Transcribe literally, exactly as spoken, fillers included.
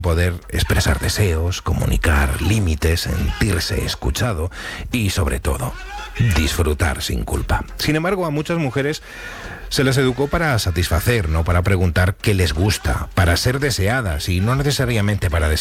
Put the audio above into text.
poder expresar deseos, comunicar límites, sentirse escuchado y, sobre todo, disfrutar sin culpa. Sin embargo, a muchas mujeres se les educó para satisfacer, no para preguntar qué les gusta, para ser deseadas y no necesariamente para desear.